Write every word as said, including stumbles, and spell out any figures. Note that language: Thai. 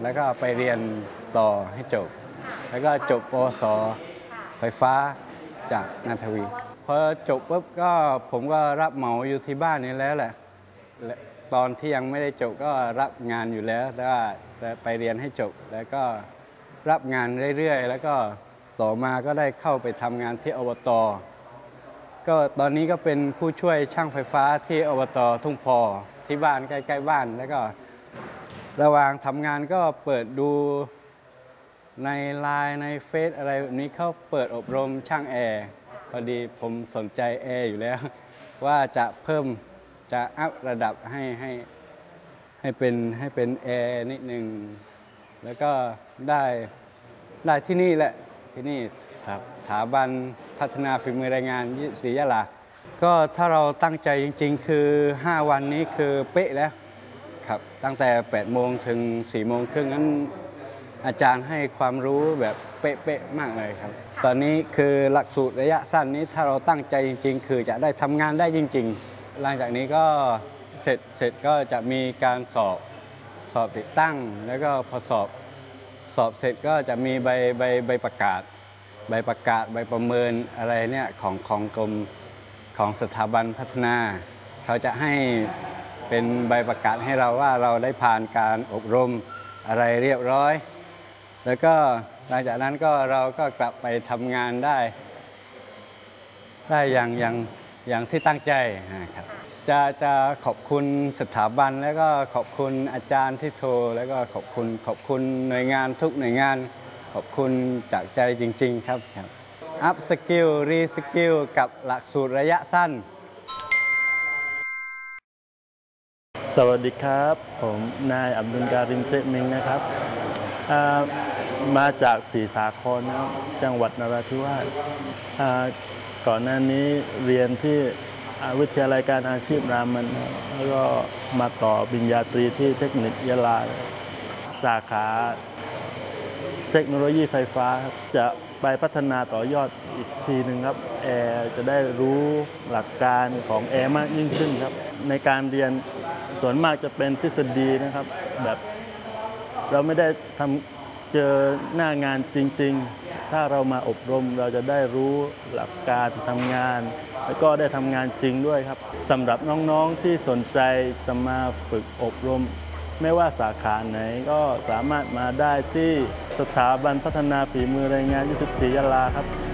แล้วก็ไปเรียนต่อให้จบแล้วก็จบปวสไฟฟ้าจากนาทวีพอจบปุ๊บก็ผมก็รับเหมาอยู่ที่บ้านนี้แล้วแหละตอนที่ยังไม่ได้จบก็รับงานอยู่แล้วแล้วไปเรียนให้จบแล้วก็รับงานเรื่อยๆแล้วก็ต่อมาก็ได้เข้าไปทำงานที่อบต.ก็ตอนนี้ก็เป็นผู้ช่วยช่างไฟฟ้าที่อบต.ทุ่งพอที่บ้านใกล้ๆบ้านแล้วก็ระหว่างทำงานก็เปิดดูในไลน์ในเฟซอะไรแบบนี้เขาเปิดอบรมช่างแอร์พอดีผมสนใจแอร์อยู่แล้วว่าจะเพิ่มจะอัพระดับให้ให้ให้เป็นให้เป็นแอร์นิดนึงแล้วก็ได้ได้ที่นี่แหละที่นี่สถาบันพัฒนาฝีมือแรงงานศรียะลาก็ถ้าเราตั้งใจจริงๆคือห้าวันนี้คือเป๊ะแล้วครับตั้งแต่แปดโมงถึงสี่โมงครึ่งนั้นอาจารย์ให้ความรู้แบบเป๊ะๆมากเลยครับตอนนี้คือหลักสูตรระยะสั้นนี้ถ้าเราตั้งใจจริงๆคือจะได้ทำงานได้จริงๆหลังจากนี้ก็เสร็จเสร็จก็จะมีการสอบสอบติดตั้งแล้วก็พอสอบสอบเสร็จก็จะมีใบใบใบประกาศใบประกาศใบประเมินอะไรเนี่ยของของกรมของสถาบันพัฒนาเขาจะให้เป็นใบประกาศให้เราว่าเราได้ผ่านการอบรมอะไรเรียบร้อยแล้วก็หลังจากนั้นก็เราก็กลับไปทำงานได้ได้อย่างอย่างอย่างที่ตั้งใจนะครับจะจะขอบคุณสถาบันแล้วก็ขอบคุณอาจารย์ที่โทรแล้วก็ขอบคุณขอบคุณหน่วยงานทุกหน่วยงานขอบคุณจากใจจริงๆครับครับอัพสกิลรีสกิลกับหลักสูตรระยะสั้นสวัสดีครับผมนายอับดุลการิมเซมิงนะครับมาจากศรีสาครนะครับจังหวัดนราธิวาสก่อนหน้านี้เรียนที่วิทยาลัยการอาชีพรามันแล้วก็มาต่อปริญญาตรีที่เทคนิคยะลาสาขาเทคโนโลยีไฟฟ้าจะไปพัฒนาต่อยอดอีกทีหนึ่งครับแอร์จะได้รู้หลักการของแอร์มากยิ่งขึ้นครับในการเรียนส่วนมากจะเป็นทฤษฎีนะครับแบบเราไม่ได้ทำเจอหน้างานจริงๆถ้าเรามาอบรมเราจะได้รู้หลักการทำงานแล้วก็ได้ทำงานจริงด้วยครับสำหรับน้องๆที่สนใจจะมาฝึกอบรมไม่ว่าสาขาไหนก็สามารถมาได้ที่สถาบันพัฒนาฝีมือแรงงานยี่สิบสี่ยะลาครับ